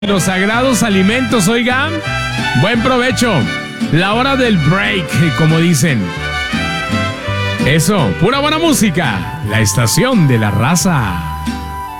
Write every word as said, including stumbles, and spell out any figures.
Los sagrados alimentos, oigan. Buen provecho. La hora del break, como dicen. Eso, pura buena música. La estación de la raza.